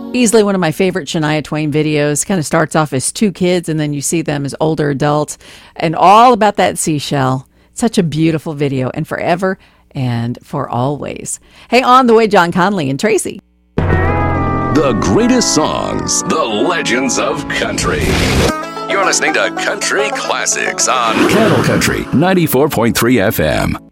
Easily one of my favorite Shania Twain videos. Kind of starts off as two kids and then you see them as older adults, and all about that seashell. Such a beautiful video, and forever and for always. Hey, on the way, John Conley and Tracy. The greatest songs, the legends of country. You're listening to Country Classics on Cattle Country 94.3 FM.